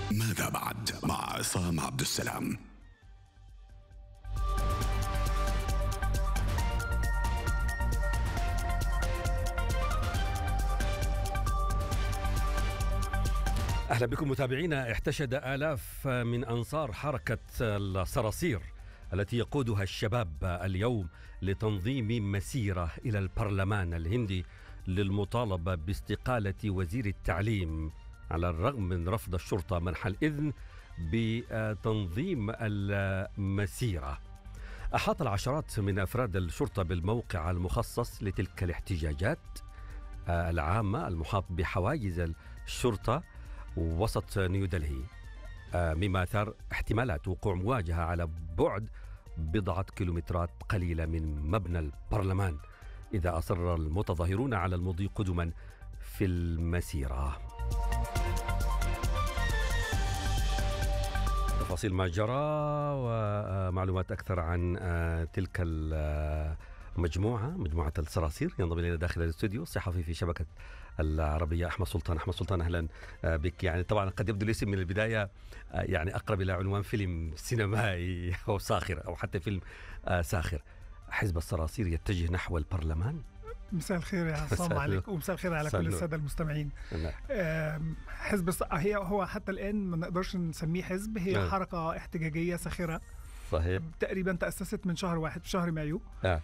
ماذا بعد مع عصام عبد السلام. أهلا بكم متابعينا. احتشد آلاف من أنصار حركة الصراصير التي يقودها الشباب اليوم لتنظيم مسيرة إلى البرلمان الهندي للمطالبة باستقالة وزير التعليم على الرغم من رفض الشرطة منح الإذن بتنظيم المسيرة. أحاط العشرات من أفراد الشرطة بالموقع المخصص لتلك الاحتجاجات العامة المحاط بحواجز الشرطة وسط نيودلهي، مما أثار احتمالات وقوع مواجهة على بعد بضعة كيلومترات قليلة من مبنى البرلمان إذا أصر المتظاهرون على المضي قدما في المسيرة. تفاصيل ما جرى ومعلومات أكثر عن تلك مجموعة الصراصير ينضم إلينا داخل الاستوديو الصحفي في شبكة العربية أحمد سلطان. أحمد سلطان، أهلا بك. يعني طبعا قد يبدو الاسم من البداية يعني أقرب إلى عنوان فيلم سينمائي أو ساخر أو حتى فيلم ساخر. حزب الصراصير يتجه نحو البرلمان. مساء الخير يا عصام عليك ومساء الخير على كل السادة المستمعين. حزب هو حتى الآن ما نقدرش نسميه حزب، هي حركة احتجاجية ساخرة. صحيح. تقريبا تأسست من شهر واحد في شهر مايو.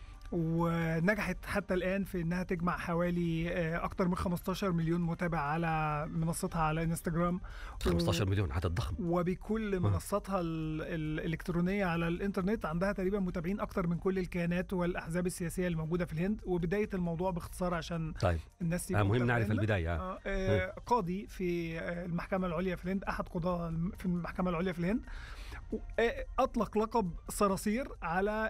ونجحت حتى الآن في أنها تجمع حوالي أكثر من 15 مليون متابع على منصتها على انستغرام. 15 مليون عدد ضخم. وبكل منصاتها الإلكترونية على الإنترنت عندها تقريبا متابعين أكثر من كل الكيانات والأحزاب السياسية الموجودة في الهند. وبداية الموضوع باختصار عشان الناس مهم نعرف البداية. قاضي في المحكمة العليا في الهند، أحد قضاة في المحكمة العليا في الهند، أطلق لقب صراصير على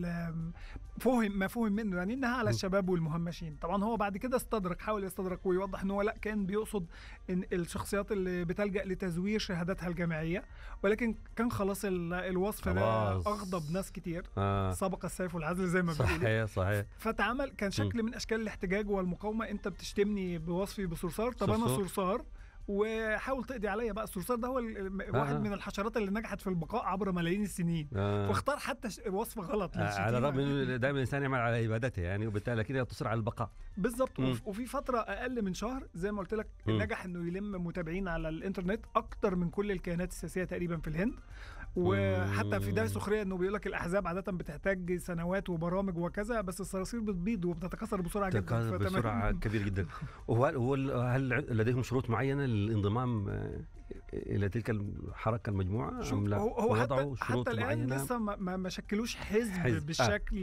ما فهم منه، يعني انها على الشباب والمهمشين. طبعا هو بعد كده حاول يستدرك ويوضح انه لا، كان بيقصد ان الشخصيات اللي بتلجأ لتزوير شهاداتها الجامعية، ولكن كان خلاص الوصف ده اغضب ناس كتير. سبق السيف والعدل زي ما بيقولوا. صحيح. فتعمل كان شكل من اشكال الاحتجاج والمقاومة. انت بتشتمني بوصفي بصرصار، طب انا صرصار وحاول تقضي عليا بقى. الصرصار ده هو واحد من الحشرات اللي نجحت في البقاء عبر ملايين السنين. واختار حتى وصف غلط على الرغم انه دائما الانسان يعمل على عبادته يعني، وبالتالي كده تصر على البقاء. بالضبط. وفي فتره اقل من شهر زي ما قلت لك نجح انه يلم متابعين على الانترنت اكتر من كل الكيانات السياسيه تقريبا في الهند. وحتى في ده سخريه انه بيقول لك الاحزاب عاده بتحتاج سنوات وبرامج وكذا، بس الصراصير بتبيض وبتتكاثر بسرعه جدا. بسرعه كبير جدا. هل لديهم شروط معينه للانضمام الى تلك الحركه المجموعه؟ هو حتى الان لسه ما شكلوش حزب بالشكل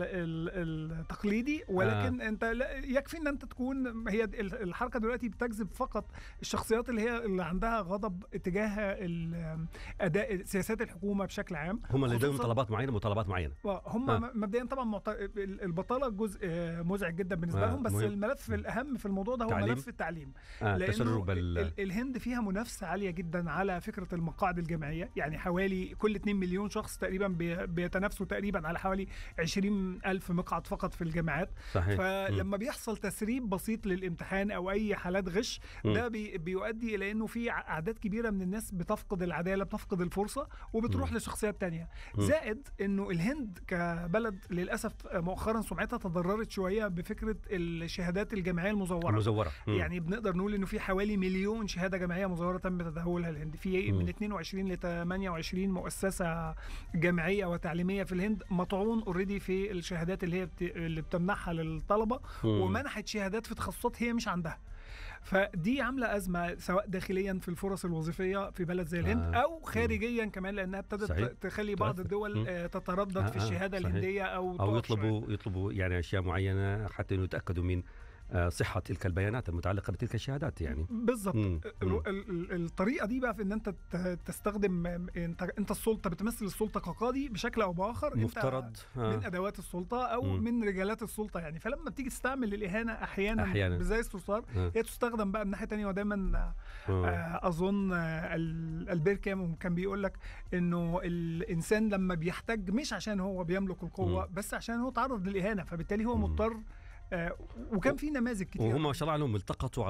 التقليدي، ولكن انت يكفي ان انت تكون هي الحركه دلوقتي بتجذب فقط الشخصيات اللي عندها غضب اتجاه اداء سياسات الحكومه بشكل عام. هم لديهم مطالبات معينه. هم مبدئيا طبعا البطاله جزء مزعج جدا بالنسبه لهم، بس الملف الاهم في الموضوع ده هو ملف التعليم. لانه الهند فيها منافسه عاليه جدا على فكره المقاعد الجامعيه، يعني حوالي كل 2 مليون شخص تقريبا بيتنافسوا تقريبا على حوالي 20,000 مقعد فقط في الجامعات. صحيح. فلما بيحصل تسريب بسيط للامتحان او اي حالات غش، ده بيؤدي الى انه في اعداد كبيره من الناس بتفقد العداله، بتفقد الفرصه وبتروح لشخصيات تانية. زائد انه الهند كبلد للاسف مؤخرا سمعتها تضررت شويه بفكره الشهادات الجامعيه المزوره. يعني بنقدر نقول انه في حوالي 1,000,000 شهاده جامعيه مزوره تم تداولها الهند. في من 22 ل 28 مؤسسه جامعيه وتعليميه في الهند مطعون اوريدي في الشهادات اللي بتمنحها للطلبه، ومنحت شهادات في تخصصات هي مش عندها. فدي عامله ازمه سواء داخليا في الفرص الوظيفيه في بلد زي الهند او خارجيا كمان، لانها ابتدت تخلي بعض الدول تتردد في الشهاده الهنديه او يطلبوا يعني اشياء معينه حتى انه يتاكدوا من صحة تلك البيانات المتعلقة بتلك الشهادات يعني. بالضبط. الطريقة دي بقى في ان انت تستخدم انت السلطة، بتمثل السلطة كقاضي بشكل او باخر، مفترض من ادوات السلطة او من رجالات السلطة يعني. فلما بتيجي تستعمل الاهانة احيانا زي الصرصار، هي تستخدم بقى من ناحية تانية. ودايما اظن البيركام كان بيقول لك انه الانسان لما بيحتاج مش عشان هو بيملك القوة، بس عشان هو تعرض للاهانة، فبالتالي هو مضطر. وكان في نماذج كتير وهم ما شاء الله عليهم التقطوا